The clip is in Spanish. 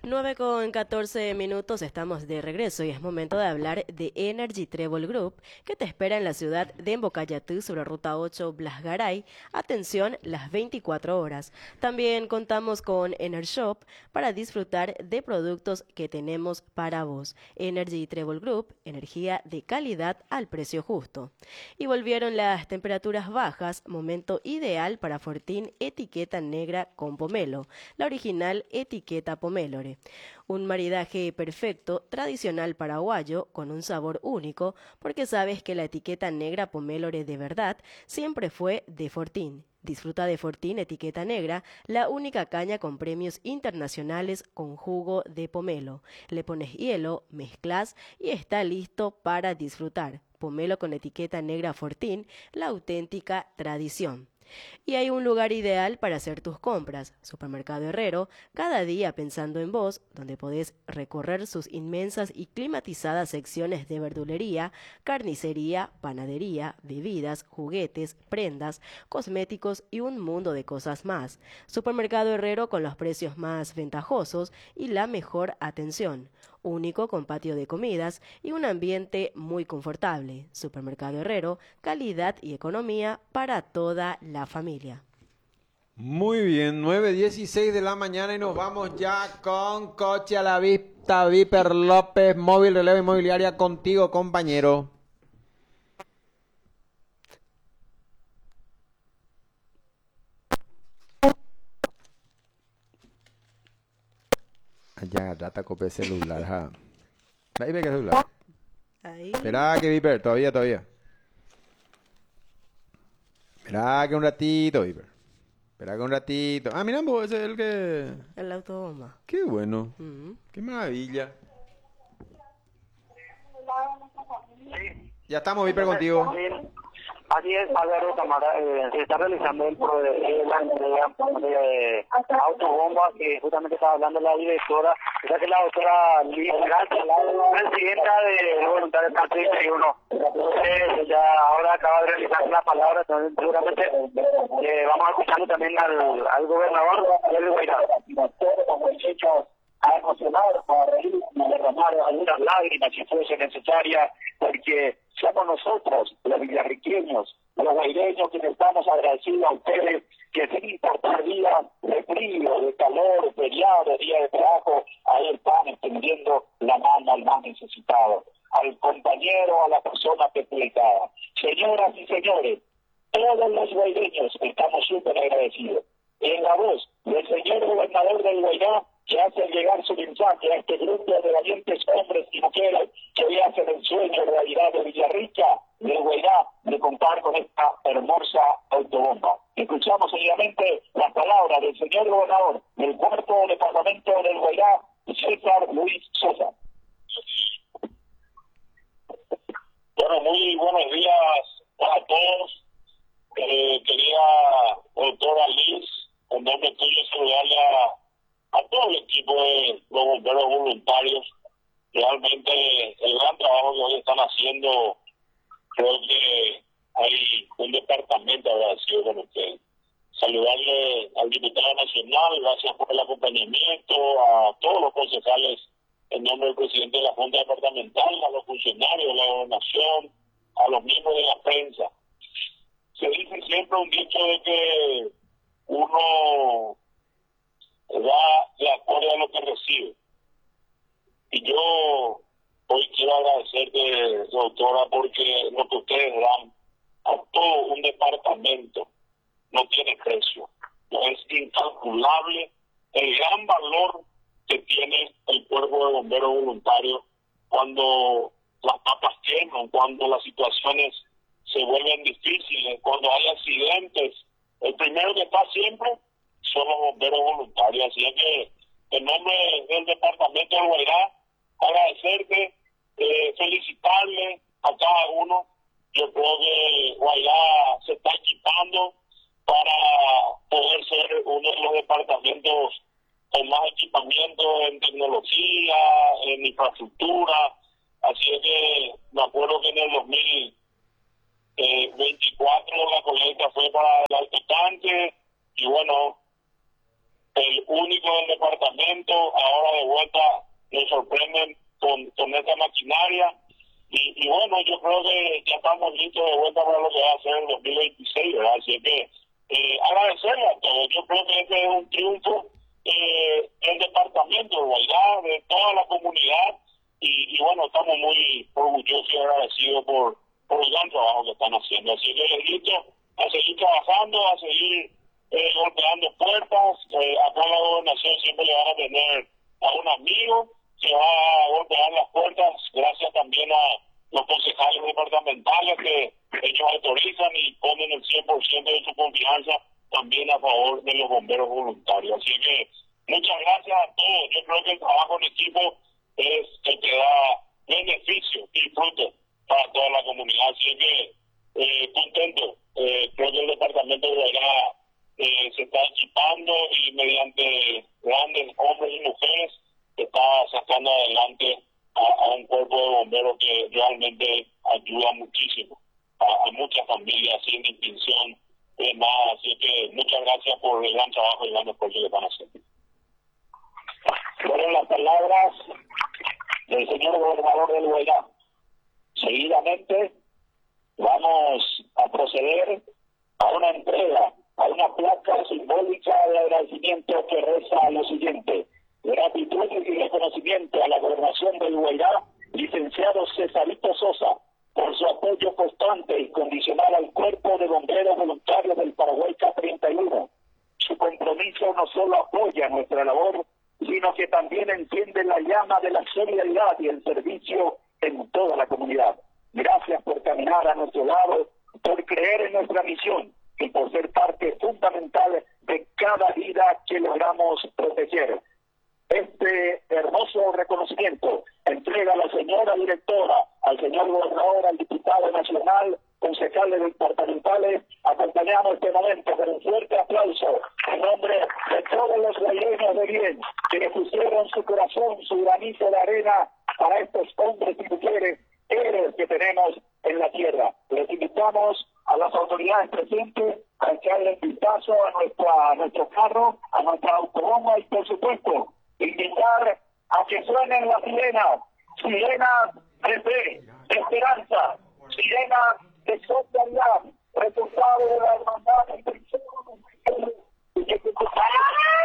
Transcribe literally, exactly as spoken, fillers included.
nueve con catorce minutos, estamos de regreso y es momento de hablar de Energy Travel Group, que te espera en la ciudad de Embocayatú sobre ruta ocho Blas Garay. Atención, las veinticuatro horas. También contamos con Enershop para disfrutar de productos que tenemos para vos. Energy Travel Group, energía de calidad al precio justo. Y volvieron las temperaturas bajas, momento ideal para Fortín etiqueta negra con pomelo, la original etiqueta Pomélore. Un maridaje perfecto, tradicional paraguayo, con un sabor único, porque sabes que la etiqueta negra Pomélore de verdad siempre fue de Fortín. Disfruta de Fortín etiqueta negra, la única caña con premios internacionales con jugo de pomelo. Le pones hielo, mezclas y está listo para disfrutar. Pomelo con etiqueta negra Fortín, la auténtica tradición. Y hay un lugar ideal para hacer tus compras, Supermercado Herrero, cada día pensando en vos, donde podés recorrer sus inmensas y climatizadas secciones de verdulería, carnicería, panadería, bebidas, juguetes, prendas, cosméticos y un mundo de cosas más. Supermercado Herrero con los precios más ventajosos y la mejor atención. Único con patio de comidas y un ambiente muy confortable. Supermercado Herrero, calidad y economía para toda la familia. Muy bien, nueve dieciséis de la mañana y nos vamos ya con Coche a la Vista, Viper López, Móvil Relevo Inmobiliaria, contigo, compañero. Allá, rata copé celular, ja. Ahí ve que celular. Ahí. Espera que Viper, todavía, todavía. Espera que un ratito, Viper. Espera que un ratito. Ah, mira, vos, ese es el que... El autobomba. Qué bueno. Mm. Qué maravilla. Sí. Ya estamos, Viper, contigo. Así es, Álvaro Tamara, eh, se está realizando el pro de, de la entrega de autobombas que justamente estaba hablando la directora, ya que la doctora Lidia Gracia, presidenta de Voluntarios del treinta y uno. Entonces, ya ahora acaba de realizar la palabra, entonces seguramente eh, vamos escuchando también al, al gobernador del Guairá. Ha emocionado para reír y derramar algunas lágrimas si fuese necesaria, porque somos nosotros, los villarriqueños, los guaireños, quienes estamos agradecidos a ustedes que sin importar días de frío, de calor, de feriado, de día de trabajo, ahí están extendiendo la mano al más necesitado, al compañero, a la persona perjudicada. Señoras y señores, todos los guaireños estamos súper agradecidos. En la voz del señor gobernador del Guairá, que hace llegar su mensaje a este grupo de valientes hombres y mujeres que hoy hacen el sueño realidad de Villarrica, del Guairá, de contar con esta hermosa autobomba. Escuchamos seguidamente las palabras del señor gobernador del cuarto departamento del Guairá, César Luis Sosa. Bueno, muy buenos días a todos. Eh, querida doctora Liz, en nombre tuyo saludarle a a todo el equipo de los bomberos voluntarios. Realmente el gran trabajo que hoy están haciendo, creo que hay un departamento agradecido con ustedes. Saludarle al diputado nacional, gracias por el acompañamiento, a todos los concejales en nombre del presidente de la Junta Departamental, a los funcionarios de la gobernación, a los miembros de la prensa. Se dice siempre un dicho de que uno da de acuerdo a lo que recibe. Y yo hoy quiero agradecerte, doctora, porque lo que ustedes dan a todo un departamento no tiene precio. No es incalculable el gran valor que tiene el cuerpo de bomberos voluntarios cuando las papas queman, cuando las situaciones se vuelven difíciles, cuando hay accidentes. El primero que está siempre son los bomberos voluntarios. Así es que en nombre del departamento de Guairá, agradecerte, eh, felicitarle a cada uno. Yo creo que Guairá se está equipando para poder ser uno de los departamentos con más equipamiento en tecnología, en infraestructura. Así es que me acuerdo que en el dos mil veinticuatro la colecta fue para el alto tanque y bueno, el único del departamento departamento, ahora de vuelta nos sorprenden con, con esta maquinaria. Y, y bueno, yo creo que ya estamos listos de vuelta para lo que va a ser el dos mil veintiséis, ¿verdad? Así que eh, agradecerle a todos. Yo creo que este es un triunfo eh, del departamento de Guairá, de toda la comunidad. Y, y bueno, estamos muy orgullosos y agradecidos por, por el gran trabajo que están haciendo. Así que les invito a seguir trabajando, a seguir eh, golpeando puertas. Eh, acá en la gobernación siempre le van a tener a un amigo que va a golpear las puertas, gracias también a los concejales departamentales que ellos autorizan y ponen el cien por ciento de su confianza también a favor de los bomberos voluntarios. Así que muchas gracias a todos. Yo creo que el trabajo en equipo es el que da beneficio y fruto para toda la comunidad. Así que eh, contento. Eh, creo que el departamento de Guairá eh, se está equipando y mediante grandes hombres y mujeres está sacando adelante a, a un cuerpo de bomberos que realmente ayuda muchísimo a, a muchas familias sin distinción de nada. Así que muchas gracias por el gran trabajo y el gran esfuerzo que van a hacer. Fueron las palabras del señor gobernador del Guairá. Seguidamente vamos a proceder a una entrega, a una placa simbólica de agradecimiento que reza lo siguiente: gratitud y reconocimiento a la gobernación del Guairá, licenciado Cesarito Sosa, por su apoyo constante y condicional al Cuerpo de Bomberos Voluntarios del Paraguay K treinta y uno. Su compromiso no solo apoya nuestra labor, sino que también enciende la llama de la solidaridad y el servicio en toda la comunidad. Gracias por caminar a nuestro lado, por creer en nuestra misión y por ser parte fundamental de cada vida que logramos proteger. Este hermoso reconocimiento entrega a la señora directora, al señor gobernador, al diputado nacional, concejales departamentales. Acompañamos este momento con un fuerte aplauso en nombre de todos los guaireños de bien que le pusieron su corazón, su granito de arena para estos hombres y mujeres héroes que tenemos en la tierra. Les invitamos a las autoridades presentes a echarle un vistazo a, nuestra, a nuestro carro, a nuestra autobomba y por supuesto invitar a que suenen las sirenas, sirenas de fe, de esperanza, sirenas de solidaridad, resultado de la hermandad entre todos los